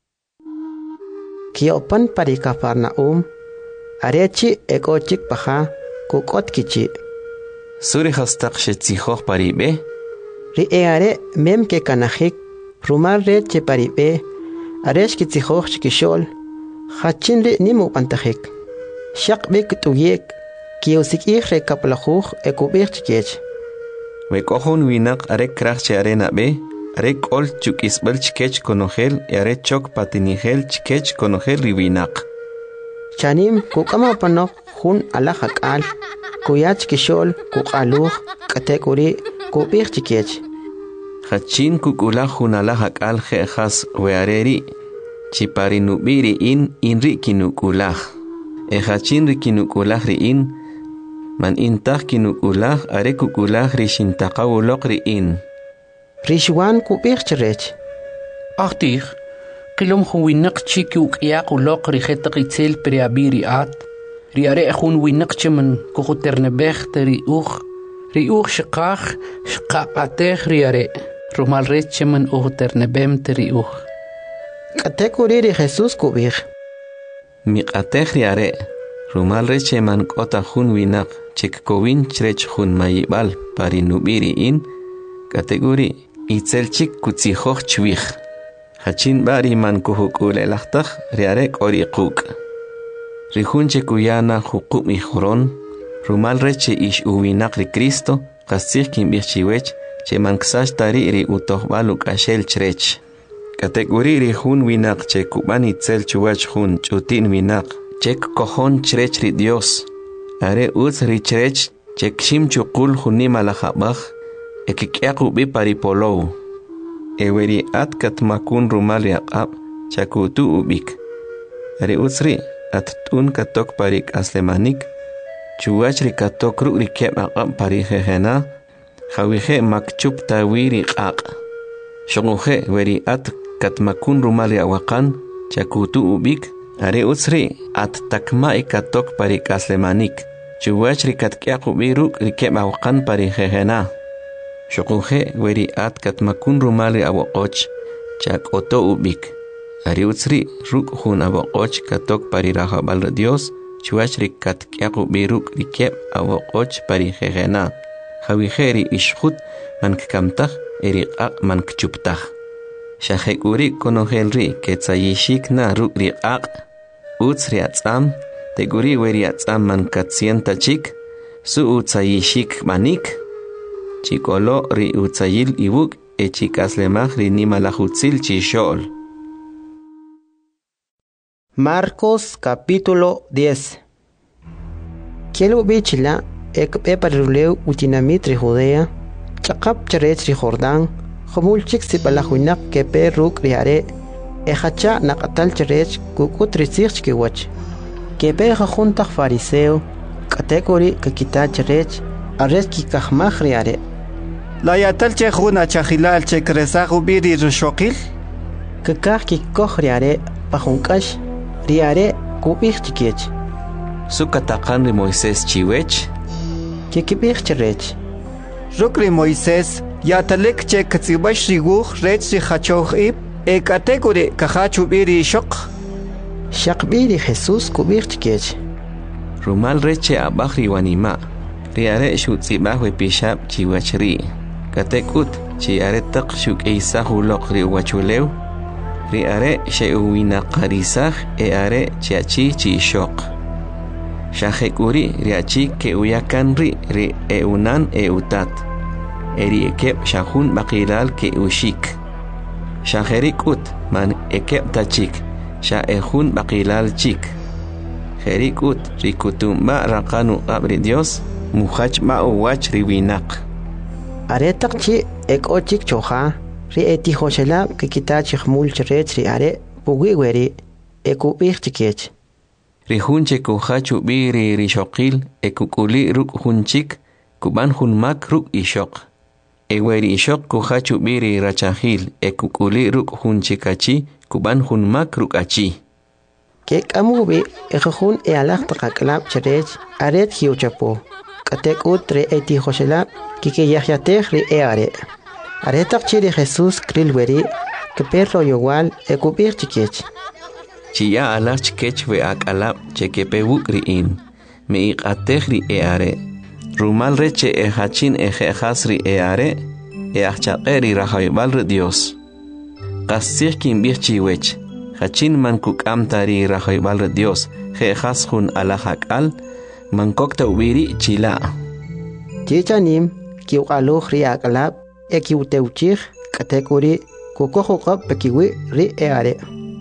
Kiopan parika Farnaum arechi ekochik paja kukot kichi. Suri hastak shetzihoh paribe. Ri eare mem ke kanajik rumar reche paribe aresh kitzihoh chikishol hachin ri nimu pantajik. Shak bik tuyek kiosik re kaplajuj ekubik chikech. Wekohun winak arek krach arena be arek ol chukisbel chikech konogel arek chok patinigel chikech konogel riwinak. Chanim kukama panok hun alahakal kuyach kishol kukaluj katekuri kubik chikech. Hachin kukula hun alahakal jejas weareri chipari nubiri in inri kinukulah. E hachin rikinukulah ri in man intah kinukulah are kukulah rishintaqawulok ri in. Rishwan kubik chrech. Achtig, kilom huwinak chiki ukiak ulok rihetak itzel periabiri at. Riare hun winak chiman kukuternebech teri uch. Ri uch shikach shkapatech riare. Rumal rech chiman ukuternebem teri uch. Katekuri ri Jesús kubik. Miqatech riare. Rumal rech chiman kota hun winak chik kowin chrech hun mayibal pari nubiri in. Kategori itzel chik kutzihoch chwich. Hachin bari man kuhukule lachtach riarek ori kuk. Rihunche kuyana hukuk mi joron. Rumal reche ish uwinak ri Cristo. Kasich kim bichiwech. Che man ksash tari ri utoh baluk ashel chrech. Kategori rihun winak che kuban itzel chuwach hun chutin winak. Chek kohon chrech ri Dios. Are uz ri chrech chek shim chukul hunim alajabach. Ekikiaku bi paripolou. Eweri at katmakun rumal yaqab chakutu ubik. Are uzri at tun katok parik aslemanik. Chuachri katok ruk rikep aqab parihehena. Hawihe makchup tawiri qaq. Shonguhe weri at katmakun rumal yaqakan chakutu ubik. Are uzri at takma katok parik aslemanik. Chuachri katkiaku bi ruk rikep aqan parihehena. Shokuje weri at katmakun rumali abokoch chak oto ubik. Ariutsri ruk hun abokoch katok pari rahabal Dios chuachri kat kyaku biruk rikep abokoch pari jejena. Hawiheri ishhut man kkamtach eri ak man kchuptach. Shahekuri konohelri ketzayishik na ruk ri ak. Utsri atzam teguri weri atzam man katsienta chik su utzayishik manik. Chikolo ri utzayil ibuk e chikaslemach ri nimalahutzil chishol. Marcos capítulo diez. Kielo bichila ek eparuleu utinamitri Judea, chaqap charech ri Jordán khumul chik sibalaj winak kepe ruk riare ehacha naqatal charech kukut risich kiwach kepe khunta fariseo category kakita charech arres ki kahmaj riare la yatal che khuna chahilal che kresagu biri rushoqil kakah ki koj riare pajunkash riare kubich chikech sukatakan ri Moisés chiwech kikibich charech rukri Moisés yatalek che katsibash riguj rech ri hachoh ib e category kahachu biri shoq shaqbiri Jesús kubich chikech rumal reche abajri wanima riare shutzibah we pishab chiwachri katekut chiare taq shuk eisahu loqri wachulew riare sheuwina qarisah e are chiachi chi shoq shahekuri riachi ke uyakan ri ri eunan eutat eri ekeb shahun baqilal ke ushik shaherikut man ekeb tachik sha ehun baqilal chik herikut rikutumba raqanu abri Dios muhach ma uwach riwinaq aretaq chi ekochik choja ri eti hoshela ke kitach khmul chrech ri are pugi weri ekubich chikech ri hunche ko hachu biri ri shoqil ekukuli ruk hunchik kuban hunmak ruk ishok eweri ishok ko hachu biri rachahil ekukuli ruk hunchikachi kuban hunmak ruk achi ke kamubi ekhun e alaq taqaklab chrech aret hiuchapo katek utre eti hoshela kike yahyateh ri e are aretaq chiri Jesús krilweri ke perro igual ekubich chikech chiya alach chikech we akalab chekepe wukriin me iqateh ri e are rumal reche e hachin e khasri e are e achaqeri rahaybal ri Dios qasih kin bichiwech hachin man kukamtari rahaybal ri Dios khe khashun alahakal man kokta ubiri chila chichanim kiuqaluj ri akalab ekiuteuchih katekuri kukojuqab pekiwi ri e are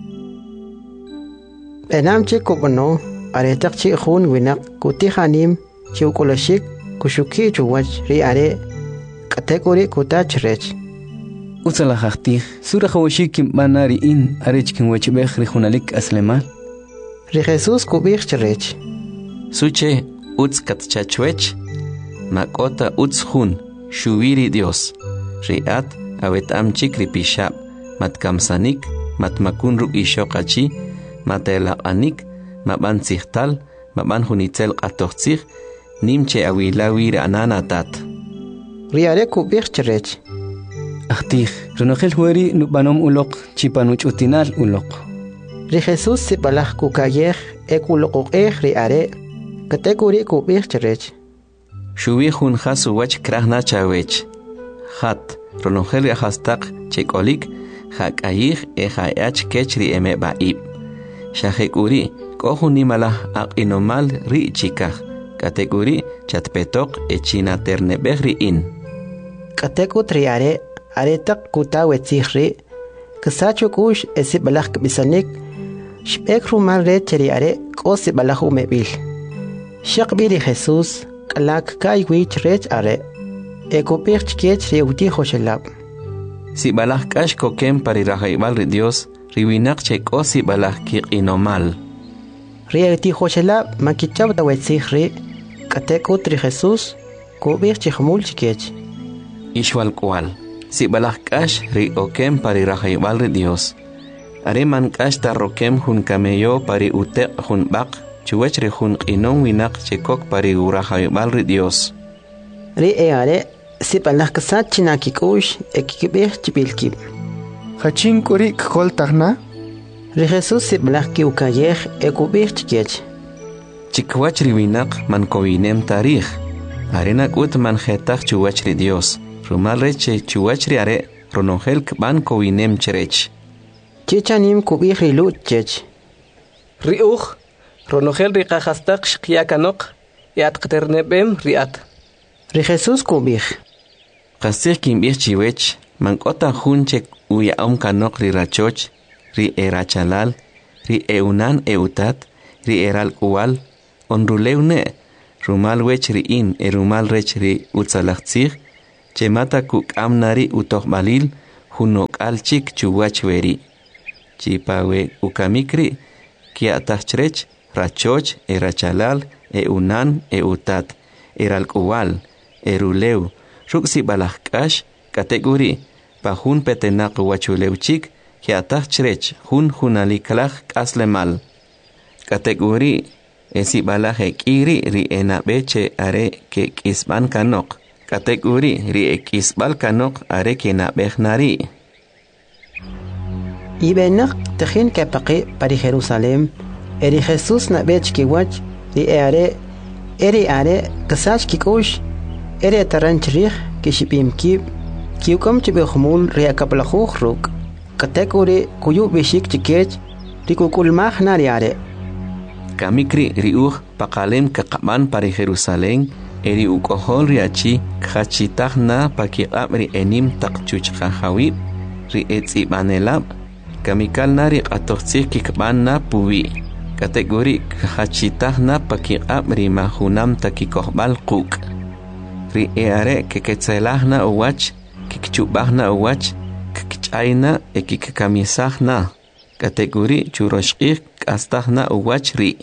enam chi kokono aretaq chi khun winak kutihanim chiukolashik kushuki chuwach ri are katekuri kutachrech utsala haqtih sura khawashik manari in arech kin wachbeh ri khunalik aslemal ri Jesús kubich chrech suche uts katchachwech makota uts khun shuwiri Dios riat awet amchik ripishab matkamsanik matmakun ruk ishoqachi matelaqanik maban sihtal maban hunitzel qatoqtsig nimche awilawir ananatat riare kubich chrech ahtih runogel hueri nubanom uloq chipanuch utinal uloq ri Jesús sibalaj kukayej ekuloqej riare katekuri kubich chrech shuwi hun khasu wach krahna chawech hat runogel hastak chekolik hakayij e hayach kechri eme baib shahekuri kohuni malah aqinomal ri chikah kategori chatpetok e china ternebehri in kateku triare aretak kutawetsihri kasacho kush esi balak bisanik shbek rumal re triare kosi balahu mebil shaqbiri Jesús kalak kai wich rech are ekopich kech reuti hoshelab si balak kash kokem pari rahaybal ri Dios riwinak che kosi balak kiqinomal rieti hoshelab makichab dawetsihri kateku tri Jesús kubich chihmul chikech ishwal kwal si balak kash ri okem pari rahaybal ri Dios are man kash ta rokem hun kameyo pari ute hun baq chuwech ri hun qinon winak chekok pari rahaybal ri Dios ri e are si balak kasat chinakikush ekibich chibilkib hachin kuri kol tagna ri Jesús si balak ki ukayej ekubich chikech chikwach ri winak man kowinem tarikh arena kut man khetaq chuwach ri Dios rumal reche chuwach ri are ronongel kban kowinem cherech chichanim kubich ri luchech riuj ronogel ri qahastaq shqiyakanok yatqternebem riat ri Jesús kubich qasih kimbich chiwech man kota hunche uya om kanok ri rachoch ri erachalal ri eunan eutat ri eral kuwal onruleune rumal wech ri in e rumal rech ri utzalachtzig chemata kuk'amnari utoqbalil hunok'alchik chuwachweri chipawe ukamikri kiatachrech rachoch e rachalal e unan e utat e ralk'uwal e rulew ruksi balajk'ax kategori pajun petenaq wachulewchik kiatachrech jun junaliklaj k'aslemal kategori esi balaj ek'iri ri enabeche are ke k'isb'an kanok kategori ri ek'isb'al kanok are kenab'ejnari Ibenaq tejin kepaqi pari Jerusalem eri Jesús nabech kiwach ri are eri are kasach kikush eri taranchrig kishipim kib kiukom chibehmul ri akaplajuj ruk kategori kuyu bishik chikech ri kukulmaj nari are kamikri ri uj paqalem kaqaman pari Jerusalem eri ukohol ri achi khachitajna pakiqab ri enim taqchuchqa hawib ri etzibanelab kamikal nari qatoqtsik kikbanna puwi kategori khachitajna pakiqab ri mahunam takikohbal quk ri eare keketzelajna uwach kikchubajna uwach kikchayna ekikamisajna kategori churoshqik kastajna uwach ri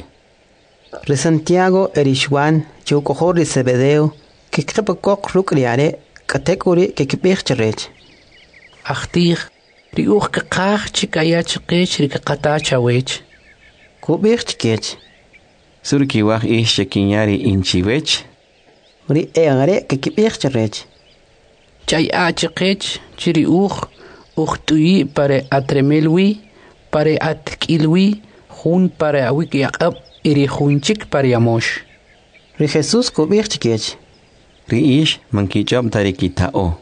ri Santiago eri Juan chukohor ri Zebedeo kikqipakok ruk ri are kategori kikbijchrech Achtih ri uj kaqaj chikayach qech ri qatachawech kubijchkech surkiwaj ishchekinyari inchiwech ri eare kikbijchrech chay achqech chiri uj uj tuyi pare atremelwi pare atkilwi jun pare awik yaqab iri junchik pare yamosh ri Jesús kubijchkech ri ish mankichab tarikitao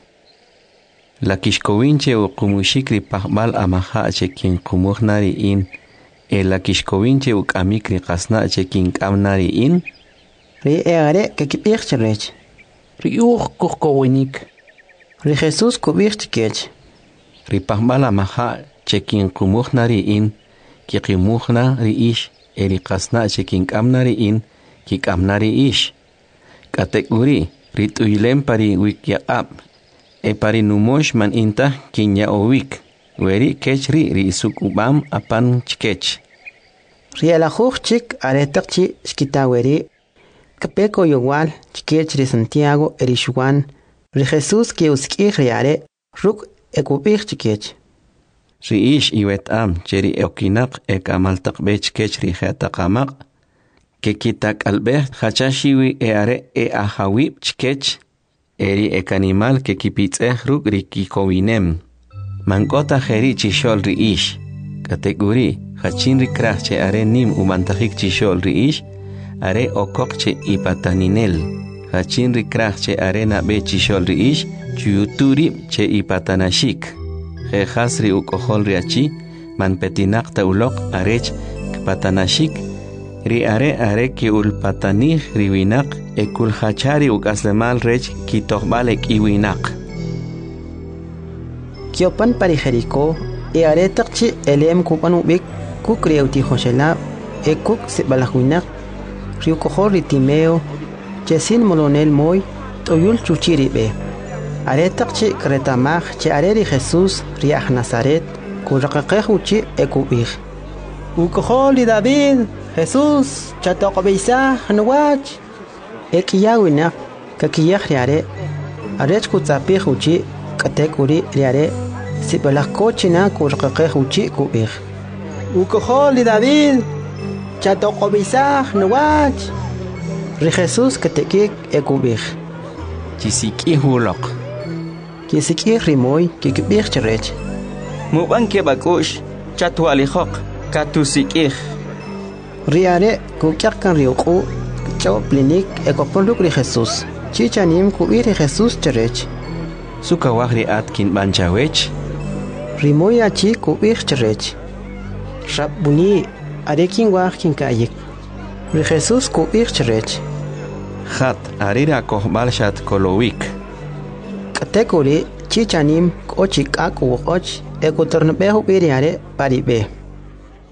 la kishkowinche u qumushikri pahbal amaha chekin qumuhnari in e la kishkowinche u kamikri qasna chekin kamnari in ri eare kikbijchrech ri uj kuqkowinik ri Jesús kubijchkech ri pahbal amaha chekin qumuhnari in kiqimuhna ri ish eri qasna chekin kamnari in kikamnari ish kategori ri tuylem pari wikyaqab e pari numosh man inta kinya owik weri kechri ri sukubam apan chkech ri alajuj chik aretaqchi skitaweri kapeko yowal chkech ri Santiago eri Juan ri Jesús ki uskij ri are ruk ekubij chkech ri ish iwetam cheri okinaq ekamaltaq bechkech ri khataqamaq ke kitak albeh khachashiwi e are e ahawib chkech eri ek animal ke kipitzeh ruk ri kikowinem mankota jeri chishol ri ish kategori khachin ri krach che are nim umantajik chishol ri ish are okok che ipataninel khachin ri krach che are na be chishol ri ish chuyuturi che ipatanashik je khasri ukohol ri achi man petinak ta ulok arech patanashik ri are are ki ulpatanih ri winak ekul hachari ukaslemal rech ki tohbalek iwinak kiopan pari Jericó e are taqchi elem kupan ubik kukreuti Joshela e kuk sibalahuinak ri ukohol ri Timeo chesin molonel moy toyul chuchiri be are taqchi kretamaj che are ri Jesús ri aj Nazaret kuraqaqej uchi ekubij ukohol ri David Jesús chatoqbisa nuwach ekiyawina kakiyaj riare arech kutzapij uchi katekuri riare sibalakochina kurqaqej uchi kubij ukohol ri David chatoqbisa nuwach ri Jesús katekik ekubij chisiki huloq kisiki rimoy kikbij chrech muban ke bakush chatwalijoq katusikij riare kukyaqkan riuqu chawplinik ekoponduk ri Jesús chichanim kuir ri Jesús chrech sukawagri atkin banchawech rimoy achi kuir chrech rabuni arekin waqkin kayik ri Jesús kuir chrech khat arira kohbalshat kolowik kategori chichanim kochik akuoch ekotornbehu biriare paribe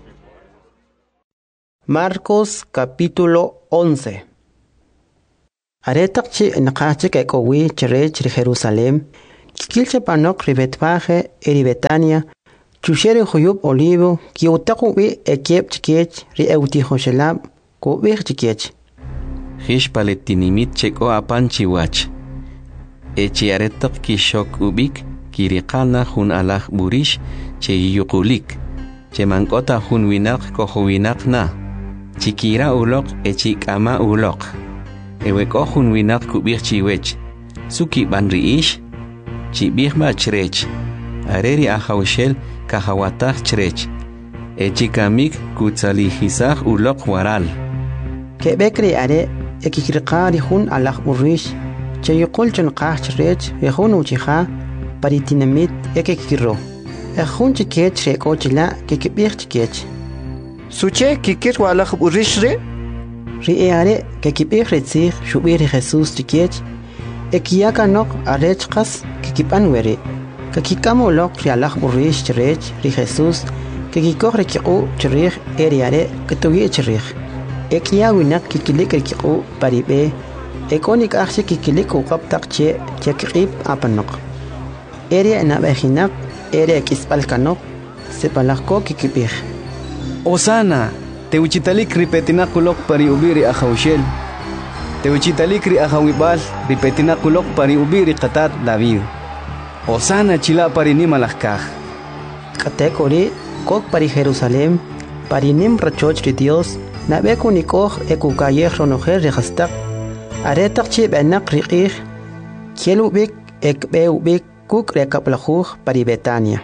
Marcos capítulo once. Aretak chi naqachi ke kowi cherech ri Jerusalem. Kilche panok ri Betfage eri Betania. Chushere huyub olivo ki utaku wi ekep chikech ri euti Joshelab ko wi chikech. Hish paletinimit cheko apan chiwach. Echi aretak ki shok ubik kiriqalna hun alaj burish che yuqulik. Che mankota hun winak ko winak na. Chikira ulok echi kama ulok. Eweko hun winak kubik chiwech. Suki banriish. Chibik ma chrech. Areri ahawshel kahawatach chrech. Echi kamik kutzalihisach ulok waral. Ke bekri are ekikirqari hun alaj burish. Che yuqul chunqah chrech yehun uchiha paritinamit ekikiro. Ejun chikech reko chila kikibik chikech. Suche kikir walaj burish re? Ri eare kikibik retzig shubiri Jesus chikech. Ekiyaka nok arech qas kikipan weri. Kakikamo lok ri alaj burish chrech ri Jesus kikikok rekiqu chrich eriare katugi chrich. Ekiya winak kikilik rekiqu paribe. Ekonik akshi kikilik uqabtaq che chekqib apanok. Eri na behinak eri kispal kanok sepalako kikibik. Osana, te uchitalik ripetinakulok pari ubiri ahawshel. Te uchitalik ri ahawibal ripetinakulok pari ubiri qatat David. Osana chila pari nimalakaj. Katekori kok pari Jerusalem pari nim rachoch ri Dios na beku nikoj ekukayej ronojer rihastak. Aretak chi benak riqij kielubik ekbeubik kuk rekaplajuj pari Betania.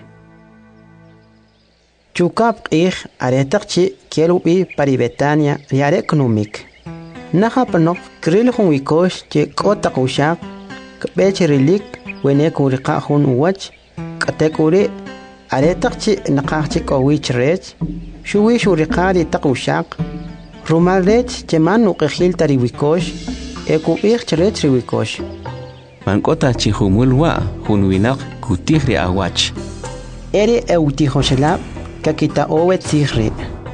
Chukap qij aretak chi kielubi pari Betania riare knumik. Naha panok kril hun wikosh che kotak ushak kbech rilik wene kuriqa hun uwach katekuri aretak chi naqaj chi kowich rech shuwi shuriqari tak ushak rumal rech che man uqijil tari wikosh ekubik chrech riwikosh. Mankota chihumulwa hun winak kutihri awach. Eri euti Joshelab kakita owet sigri.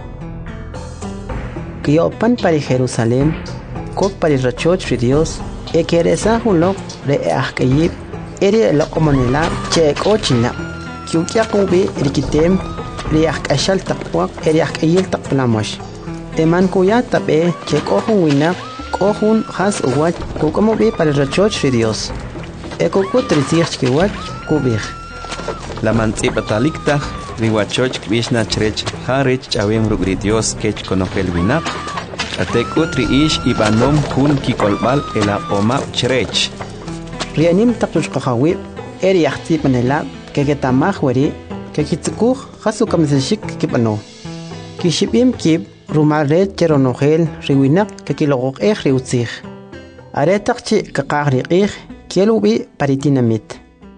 Kiopan pari Jerusalem kok pari rachoch ri Dios ekeresa hunlok re ahkayib eri lokomonela che kochina. Kyukya kubi rikitem ri ahkashal taqwak eri ahkayil taqplamosh. Eman kuya tabe che kohun winak kohun has uwach kukomo bi pari rachoch ri Dios. Eko kutrizich kiwach kubih. La mantzipatalikta riwachoch kvishna chrech harich chawem rugri Dios kech konojel winak. Atekutri ish ibanom kun kikolbal ela oma chrech. Rianim taktush kahawib eri yahti panela kegetamah weri kekitsukuh hasu kamseshik kipano. Kishibim kib rumaret cheronojel riwinak kekilogok eh riutzich. Aretakchi kakahri ih kielubi paritinamit.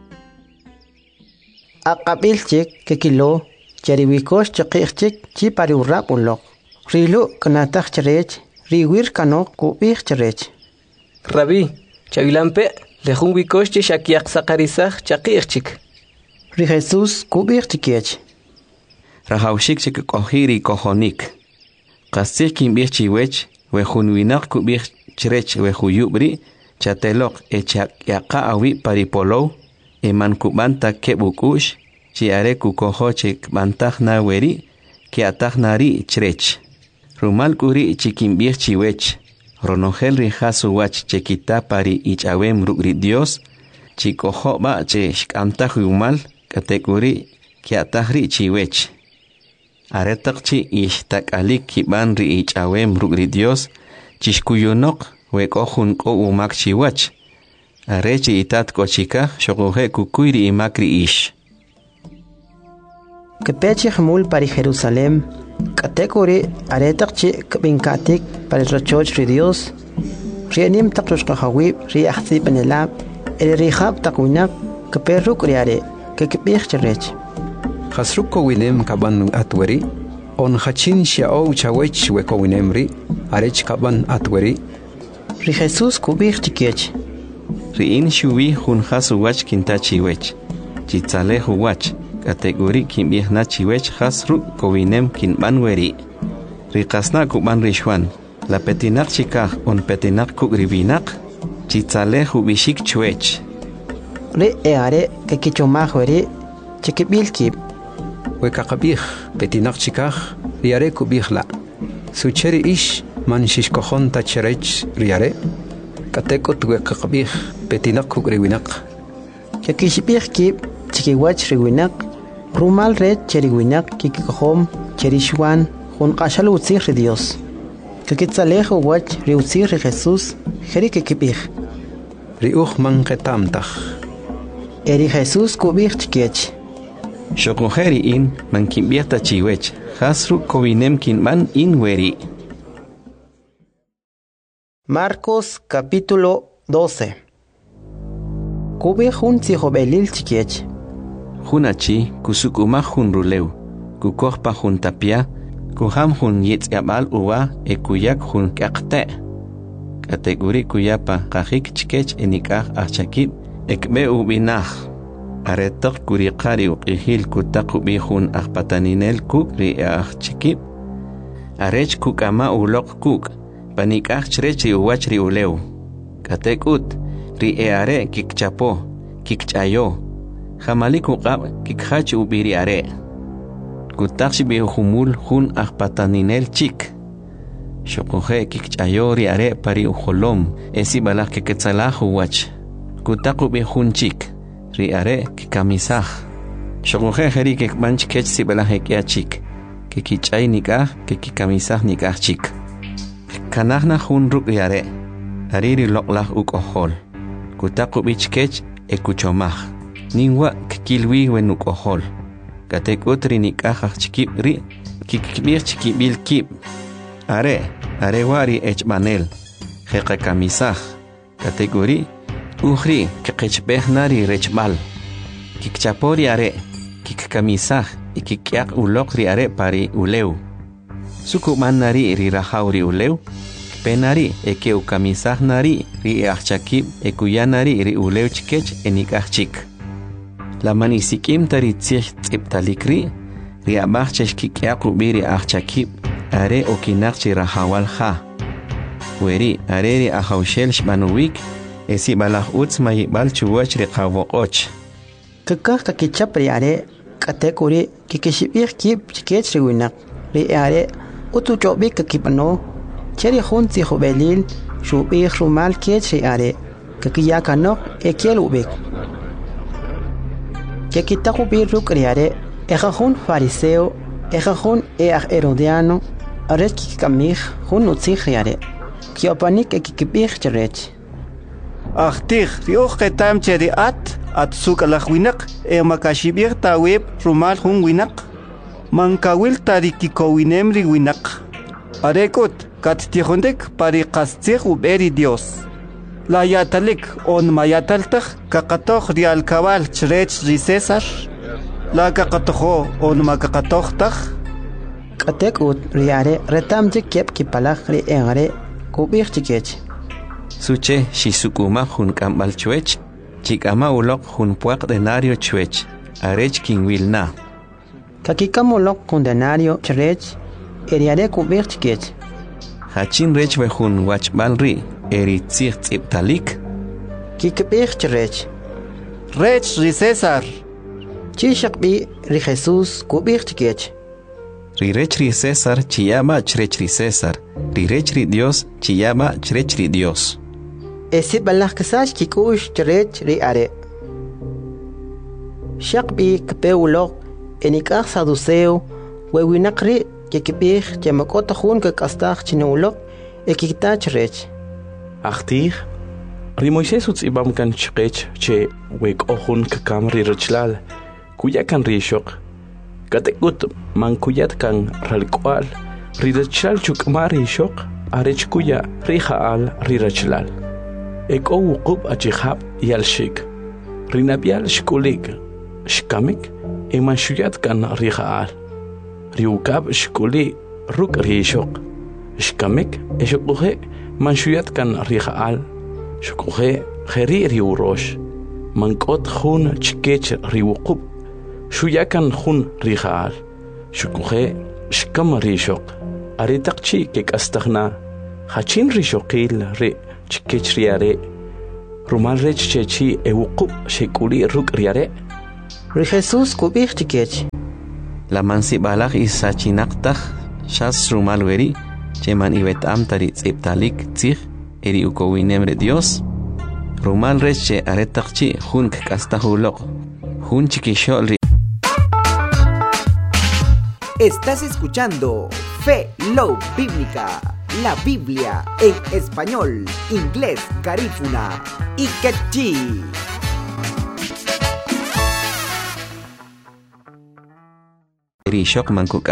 Akabilchik kekilo cheriwikosh chakirchik chi pariurap ulok. Rilu kanatak cherech riwir kanok kubik cherech. Rabbi, chavilampe lejun wikosh che shakiak sakarisach chakirchik. Ri Jesus kubik chikech. Rahawshik chik kohiri kohonik. Qastik kimbik chiwech wejun winak kubik cherech wejuyubri chatelok echak yaqa awi paripolo. Eman kubanta kebukush chi are kukoho chik bantah na weri ki atah nari chrech. Rumal kuri chikimbir chiwech. Ronogel rijasu wach chekita pari ichawem rugri Dios. Chikoho ba che shkantah umal katekuri ki atah ri chiwech. Aretak chi ishtak alik kiban ri ichawem rugri Dios. Chishkuyunok wekohun ko umak chiwach. Arechi itat kochika shoguhe kukuiri imakri ish. Kepechi hamul pari Jerusalem, katekuri aretakchi kabinkatik pari rachoch ri Dios, rianim taktush kahawib riahzi panelab, el rihab takunak keperuk riare, kekepich cherech. Hasruko winem kaban atweri, on hachin shiao chawech weko winemri, arech kaban atweri. Ri Jesus kubich chikech. Riin shuwi hun hasu wach kintachi wech. Chitzale hu wach. Kategori kimbih na chiwech hasru kowinem kinban weri. Rikasna kuban rishwan. La petinak chikah on petinak kugribinak. chitzalej ubishik chuech. Ri eare que kichomajweri chikibilkib. Wekakabij petinak chikaj riare kubijla. Sucheri ish man shishkojon tacherech riare. Katekot wekakabij petinak kugriwinak. Kikishbijkib chikiwach riwinak. Rumal red cheriwinak kikikojom cherishwan jun qashal utzir Dios. Kikitzalej uwach riutzir Jesús jeri kikibij. Riuj man ketamtaj. Eri Jesús kubij chikech. Shokojeri in man kimbiata chiwech. Hasru kovinem kinman in weri. Marcos capítulo doce. Kubij jun tzihobelil chikech. Junachi kusukuma jun ruleu. Kukohpa jun tapia. Kuham jun yitzabal uwa ekuyak jun kakte. Kategori kuyapa kajik chikech enikaj achakib ekbe ubinaj. Aretok kurikari uqihil kutakubi jun ajpataninel kuk ri achakib. Arech kukama ulok kuk. Panikaj chrechi uwach ri uleu. Katekut ri eare kikchapo kikchayo. Jamalik uqab kikhach ubiri are. Kutakshi bihumul jun ajpataninel chik. Shokoje kikchayo ri are pari ujolom. Esi balak kiketzalah uwach. Kutaku bihun chik. Ri are kikamisaj. Shokoje jeri kikmanch kech si balak ekia chik. Kikichay nikaj kikikamisaj nikaj chik. Kanahna jun ruk ri are. Ariri loklaj ukojol. Kutaku bichkech ekuchomaj. Ningwa kikilwi wenuk ojol. Katekut ri nikajaj chikib ri kikibir chikibil kib. Are, are wari echbanel. Jeqa kamisaj. Kategori uhri kikechbeh nari rechbal. Kikchapori are. Kikkamisaj y kikyak ulok ri are pari uleu. Sukuman nari ri rahauri uleu. Penari eke ukamisaj nari ri achakib ekuyanari ri uleu chikech enikaj chik. La manisikim taritzich tziptalikri, ri abachech kikyak ubiri achakib, are okinakchi rahawal ha. Weri are ri ahaushel shmanuwik, esi balaj utz mayibal chuwach ri qawoqoch. Kakaj kakichap ri are, katekuri kikishibir kib chikech ri winak, ri are utuchobik kakipano, cheri jun tzihobelil, shubir rumal kech ri are, kakiyakanok ekiel ubik. Kekitaku birruk riare, ejajun fariseo, ejajun eaj herodiano, aret kikamij, jun utzij riare. Kiopanik ekikibij cherech. Achtij, rioch ketam cheri at, at suk alach winak, e makashibir taweb rumal jun winak. Mankawil tarikiko winem ri winak. Arekut, kat tijondek pari kastzij uberi Dios. La yatalik on mayataltaj kakatoj ri alkabal chrech ri César. La kakatojo on makakatojtaj. Katekut riare retam jikep kipalaj ri engare kubij chikech. Suche shisukuma jun kambal chuech. Chikama ulok jun puak denario chuech. Arech kinwilna. Kakikamulok jun denario chrech. Eriare kubij chikech. Hachin rech jun wachbal ri. Eritzich tziptalik. Kikibij cherech. Rech ri César. Chishakbi ri Jesús kubij chikech. Ri rech ri César chiyama chrech ri César. Ri rech ri Dios chiyama chrech ri Dios. Esi balaj kasash kikush cherech ri are. Shakbi kpeulok enikaj saduceo wewinakri kikibij chemakota jun kakastaj chinulok ekikta cherech. Achtij, ri Moisés utzibam kan chqech che wek ohun kakam ri rechlal, kuya kan ri shok. Katekut man kuyat kan ralkwal, ri rechlal chukma ri shok, arech kuya ri haal ri rechlal. Ek o wukub achihab yal shik. Ri nabial shkulik, shkamik, e man shuyat kan ri haal. Ri ukab shkuli ruk ri shok. Shkamik, e shokuhe, manshuyat kan rihaal, shukuhe kheri riurosh, mankot khun chikech riwukub, shuyakan khun rihaal, shukuhe shkam rishok, aritakchi kek astagna, hachin rishokil ri chikech riare, rumal rech chechi ewuqub shekuli ruk riare. Ri Jesús kubih chikech. La mansi balak isachinaqtaj shas rumal weri cheman ibetam tari tziptalik tzig eri ukowinemre Dios. Rumal reche aretakchi hun kastahulok hun chikishol. Estás escuchando Fe Love Bíblica, la Biblia en español, inglés, garífuna y quechí. Eri shok mankuka